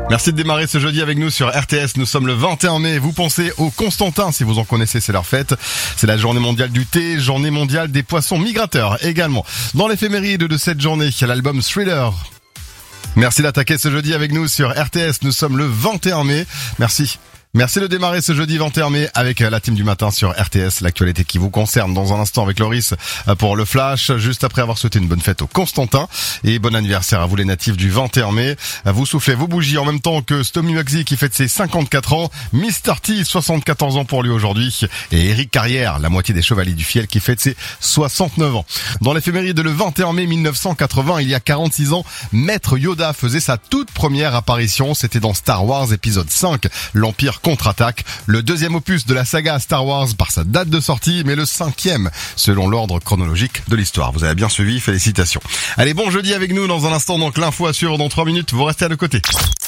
Merci de démarrer ce jeudi avec nous sur RTS. Nous sommes le 21 mai. Vous pensez au Constantin, si vous en connaissez, c'est leur fête. C'est la journée mondiale du thé, journée mondiale des poissons migrateurs également. Dans l'éphéméride de cette journée, il y a l'album Thriller. Merci d'attaquer ce jeudi avec nous sur RTS. Nous sommes le 21 mai. Merci de démarrer ce jeudi 21 mai avec la team du matin sur RTS, l'actualité qui vous concerne dans un instant avec Loris pour le flash, juste après avoir souhaité une bonne fête au Constantin et bon anniversaire à vous les natifs du 21 mai. Vous soufflez vos bougies en même temps que Stomy Maxi qui fête ses 54 ans, Mr T 74 ans pour lui aujourd'hui et Eric Carrière, la moitié des Chevaliers du Fiel qui fête ses 69 ans. Dans l'éphéméride le 21 mai 1980, il y a 46 ans, Maître Yoda faisait sa toute première apparition, c'était dans Star Wars épisode 5, l'Empire contre-attaque, le deuxième opus de la saga Star Wars par sa date de sortie, mais le 5e selon l'ordre chronologique de l'histoire. Vous avez bien suivi, félicitations. Allez, bon jeudi avec nous dans un instant, donc l'info à suivre dans 3 minutes, vous restez à nos côtés.